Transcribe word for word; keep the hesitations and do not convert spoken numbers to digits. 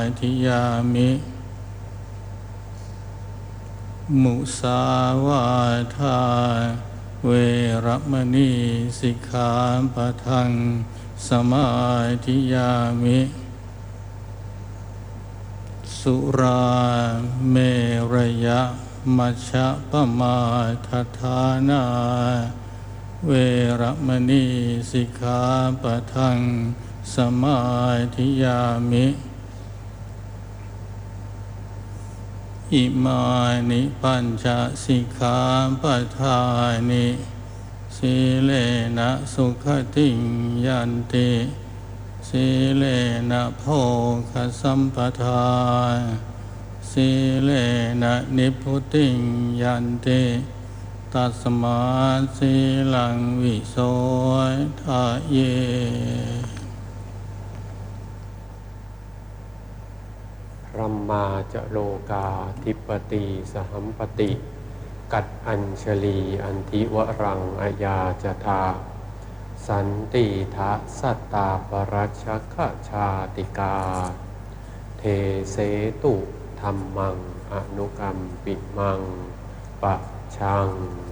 ทิยามิมุสาวาทาเวรมณีสิกขาปะทังสมาธิยามิสุราเมรยะมัชฌะปมาทฐานาเวรมณีสิกขาปะทังสมาธิยามิอิมานิปัญจสิกขาปทานิสีเลนะสุขติยันติสีเลนะโภคสัมปทาสีเลนะนิพพุติยันติตัสมาสีลังวิโสทะเยรัมมาจโลกาธิปติสหัมปติกัดอัญชลีอันทิวรังอายาจทาสันติทะสัตตาปรัชชะชาติกาเทเสตุธัมมังอนุกัมปิมังปะชัง